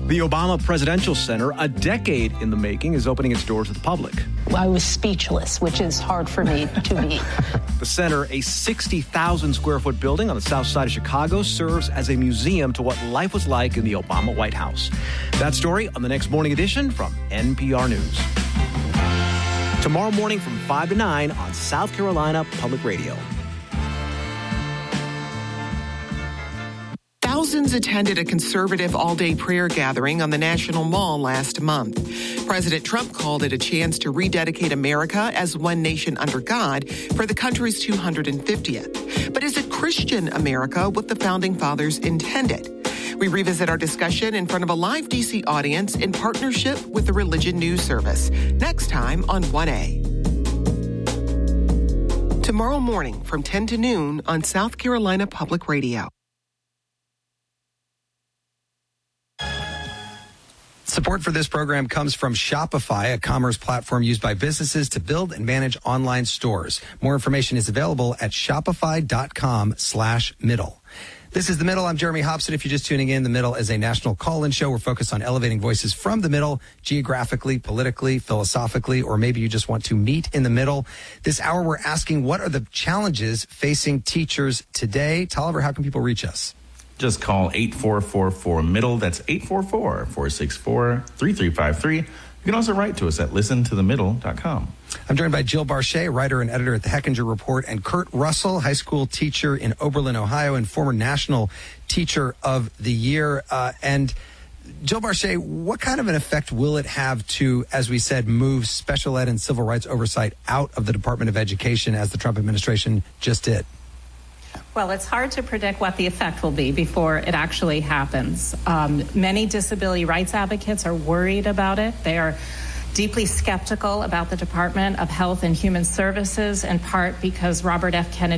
The Obama Presidential Center, a decade in the making, is opening its doors to the public. I was speechless, which is hard for me to be. The center, a 60,000 square foot building on the south side of Chicago, serves as a museum to what life was like in the Obama White House. That story on the next morning edition from NPR News. Tomorrow morning from 5 to 9 on South Carolina Public Radio. Thousands attended a conservative all-day prayer gathering on the National Mall last month. President Trump called it a chance to rededicate America as one nation under God for the country's 250th. But is it Christian America what the Founding Fathers intended? We revisit our discussion in front of a live D.C. audience in partnership with the Religion News Service. Next time on 1A. Tomorrow morning from 10 to noon on South Carolina Public Radio. Support for this program comes from Shopify, a commerce platform used by businesses to build and manage online stores. More information is available at shopify.com/middle. This is The Middle. I'm Jeremy Hobson. If you're just tuning in, The Middle is a national call-in show. We're focused on elevating voices from the middle, geographically, politically, philosophically, or maybe you just want to meet in the middle. This hour, we're asking, what are the challenges facing teachers today? Tolliver, how can people reach us? Just call 8444-MIDDLE. That's 844-464-3353. You can also write to us at listentothemiddle.com. I'm joined by Jill Barchet, writer and editor at the Hechinger Report, and Kurt Russell, high school teacher in Oberlin, Ohio, and former National Teacher of the Year. And Jill Barchet, what kind of an effect will it have to, as we said, move special ed and civil rights oversight out of the Department of Education, as the Trump administration just did? Well, it's hard to predict what the effect will be before it actually happens. Many disability rights advocates are worried about it. They are deeply skeptical about the Department of Health and Human Services, in part because Robert F. Kennedy